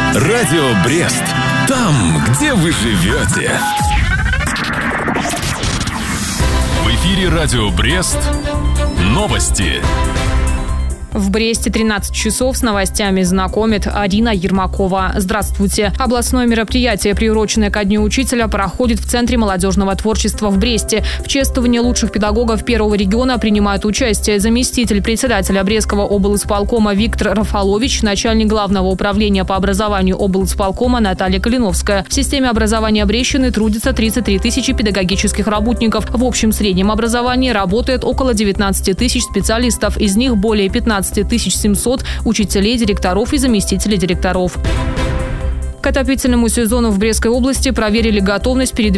Радио Брест. Там, где вы живете. В эфире Радио Брест. Новости. В Бресте 13 часов с новостями знакомит Арина Ермакова. Здравствуйте. Областное мероприятие, приуроченное ко Дню учителя, проходит в Центре молодежного творчества в Бресте. В чествовании лучших педагогов первого региона принимают участие заместитель председателя Брестского облисполкома Виктор Рафалович, начальник главного управления по образованию облисполкома Наталья Калиновская. В системе образования Брестщины трудится 33 тысячи педагогических работников. В общем среднем образовании работает около 19 тысяч специалистов. Из них более 15 700 учителей, директоров и заместителей директоров. К отопительному сезону в Брестской области проверили готовность передвижения